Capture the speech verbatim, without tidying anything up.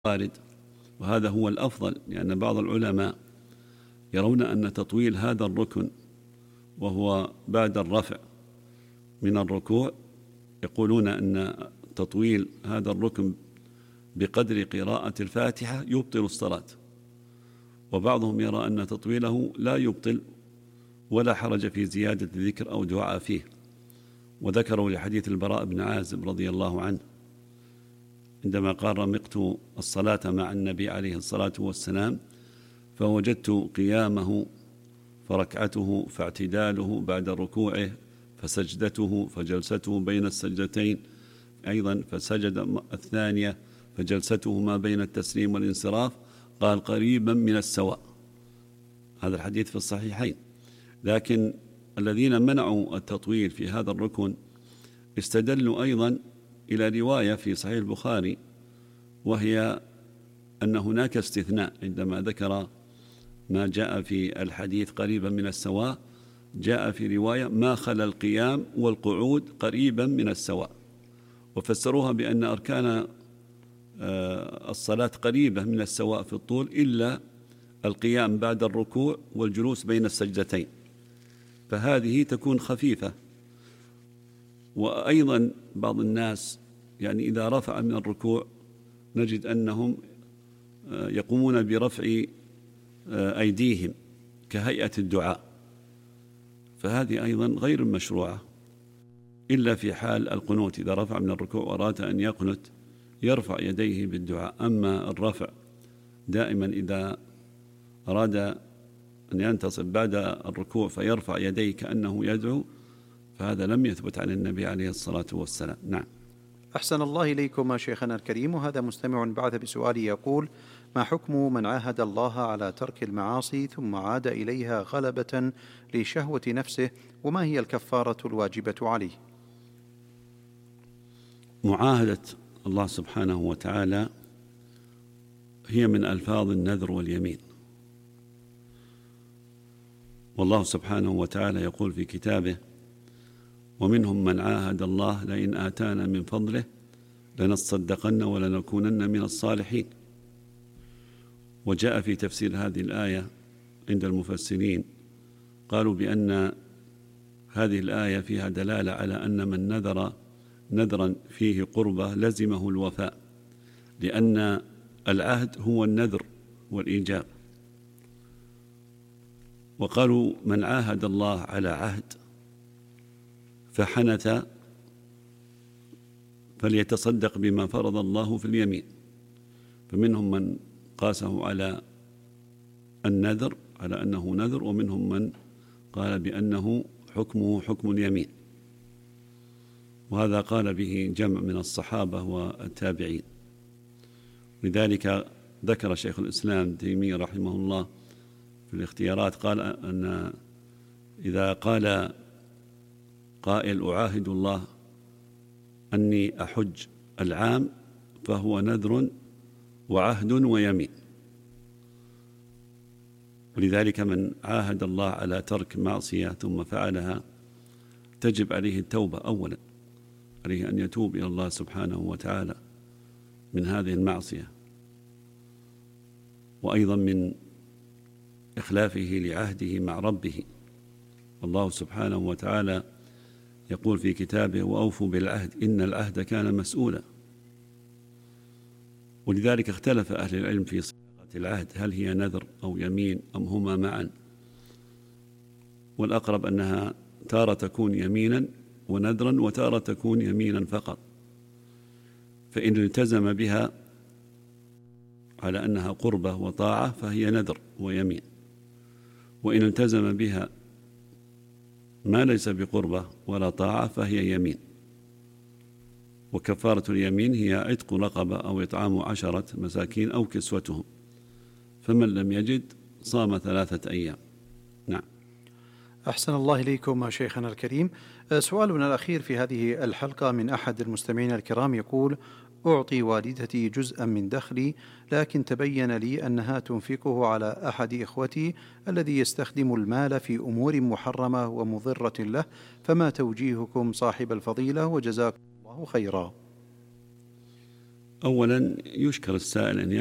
وارد، وهذا هو الأفضل، لأن بعض العلماء يرون أن تطويل هذا الركن وهو بعد الرفع من الركوع، يقولون أن تطويل هذا الركن بقدر قراءة الفاتحة يبطل الصلاة، وبعضهم يرى أن تطويله لا يبطل ولا حرج في زيادة الذكر أو دعاء فيه. وذكروا لحديث البراء بن عازب رضي الله عنه عندما قال: رمقت الصلاة مع النبي عليه الصلاة والسلام فوجدت قيامه فركعته فاعتداله بعد ركوعه فسجدته فجلسته بين السجدتين أيضا فسجد الثانية فجلسته ما بين التسليم والانصراف، قال: قريبا من السواء. هذا الحديث في الصحيحين. لكن الذين منعوا التطويل في هذا الركن استدلوا أيضا إلى رواية في صحيح البخاري، وهي أن هناك استثناء عندما ذكر ما جاء في الحديث قريبا من السواء، جاء في رواية ما خلا القيام والقعود قريبا من السواء، وفسروها بأن أركان الصلاة قريبة من السواء في الطول إلا القيام بعد الركوع والجلوس بين السجدتين، فهذه تكون خفيفة. وأيضا بعض الناس يعني إذا رفع من الركوع نجد أنهم يقومون برفع أيديهم كهيئة الدعاء، فهذه أيضا غير مشروعة إلا في حال القنوت، إذا رفع من الركوع وأراد أن يقنت يرفع يديه بالدعاء. أما الرفع دائما إذا أراد أن ينتصب بعد الركوع فيرفع يديه كأنه يدعو، فهذا لم يثبت عن النبي عليه الصلاة والسلام. نعم. أحسن الله إليكم شيخنا الكريم. وهذا مستمع بعث بسؤال يقول: ما حكم من عاهد الله على ترك المعاصي ثم عاد إليها غلبة لشهوة نفسه، وما هي الكفارة الواجبة عليه؟ معاهدة الله سبحانه وتعالى هي من ألفاظ النذر واليمين، والله سبحانه وتعالى يقول في كتابه: ومنهم من عاهد الله لئن آتانا من فضله لنصدقن ولنكونن من الصالحين. وجاء في تفسير هذه الآية عند المفسرين قالوا بأن هذه الآية فيها دلالة على أن من نذر نذرا فيه قربة لزمه الوفاء، لأن العهد هو النذر والإيجاب. وقالوا من عاهد الله على عهد فحنث فليتصدق بما فرض الله في اليمين، فمنهم من قاسه على النذر على أنه نذر، ومنهم من قال بأنه حكمه حكم اليمين، وهذا قال به جمع من الصحابة والتابعين. لذلك ذكر شيخ الإسلام تيمية رحمه الله في الاختيارات قال أن إذا قال قائل أعاهد الله أني أحج العام فهو نذر وعهد ويمين. ولذلك من عاهد الله على ترك معصية ثم فعلها تجب عليه التوبة أولا، عليه أن يتوب إلى الله سبحانه وتعالى من هذه المعصية، وأيضا من إخلافه لعهده مع ربه. الله سبحانه وتعالى يقول في كتابه: وأوفوا بالعهد إن العهد كان مسؤولا. ولذلك اختلف أهل العلم في صيغة العهد، هل هي نذر أو يمين أم هما معا، والأقرب أنها تارة تكون يمينا ونذرا وتارة تكون يمينا فقط، فإن التزم بها على أنها قربة وطاعة فهي نذر ويمين، وإن التزم بها ما ليس بقربة ولا طاعة فهي يمين. وكفارة اليمين هي عتق رقبة أو إطعام عشرة مساكين أو كسوتهم، فمن لم يجد صام ثلاثة أيام. نعم. أحسن الله إليكم شيخنا الكريم. سؤالنا الأخير في هذه الحلقة من أحد المستمعين الكرام يقول: أعطي والدتي جزءا من دخلي، لكن تبين لي أنها تنفقه على أحد إخوتي الذي يستخدم المال في أمور محرمة ومضرة له، فما توجيهكم صاحب الفضيلة، وجزاكم الله خيرا؟ أولا يشكر السائل أن